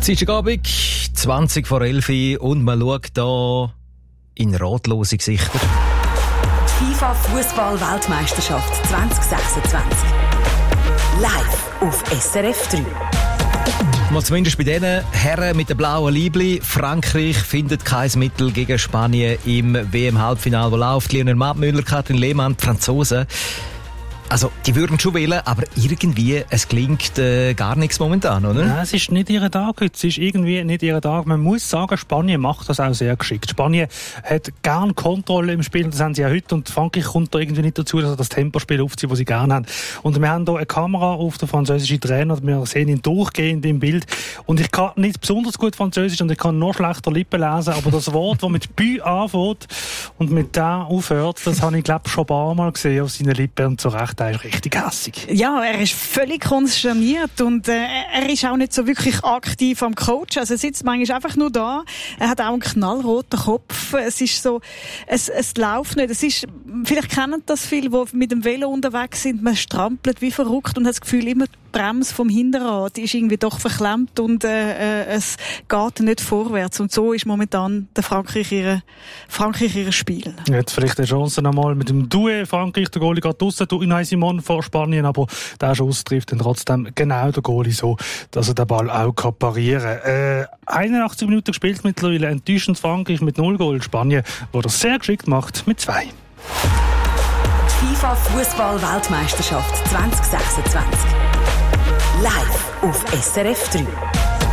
Dienstagabend, 20 vor 11 und man schaut hier in ratlose Gesichter. Die FIFA-Fußball-Weltmeisterschaft 2026. Live auf SRF 3. Mal zumindest bei den Herren mit den blauen Liebli. Frankreich findet kein Mittel gegen Spanien im WM-Halbfinale, wo läuft. Lionel Mattmüller, Katrin Lehmann, die Franzosen. Also, die würden schon wählen, aber irgendwie, es klingt gar nichts momentan, oder? Nein, es ist nicht ihr Tag heute. Es ist irgendwie nicht ihr Tag. Man muss sagen, Spanien macht das auch sehr geschickt. Spanien hat gern Kontrolle im Spiel, das haben sie ja heute. Und Frankreich kommt da irgendwie nicht dazu, dass sie das Tempospiel aufzieht, das sie gerne haben. Und wir haben hier eine Kamera auf den französischen Trainer. Wir sehen ihn durchgehend im Bild. Und ich kann nicht besonders gut Französisch und ich kann noch schlechter Lippen lesen. Aber das Wort, das mit «Bü» anfängt und mit «da» aufhört, das habe ich, glaube ich, schon ein paar Mal gesehen auf seinen Lippen und zu Recht. Er ist richtig hässig. Ja, er ist völlig konsterniert und er ist auch nicht so wirklich aktiv am Coach. Also er sitzt manchmal einfach nur da. Er hat auch einen knallroten Kopf. Es ist so, es läuft nicht. Es ist, vielleicht kennen das viele, die mit dem Velo unterwegs sind. Man strampelt wie verrückt und hat das Gefühl, immer die Bremse vom Hinterrad ist irgendwie doch verklemmt und es geht nicht vorwärts. Und so ist momentan der Frankreich ihre Spiel. Jetzt vielleicht eine Chance nochmal mit dem Doué. Frankreich, der Goalie geht draussen, Unai Simon vor Spanien, aber der Schuss trifft dann trotzdem genau der Goalie so, dass er den Ball auch parieren kann. 81 Minuten gespielt mittlerweile, enttäuschend Frankreich mit 0 Goal. Spanien, wo das sehr geschickt macht, mit 2. FIFA-Fußball-Weltmeisterschaft 2026. Live auf SRF 3.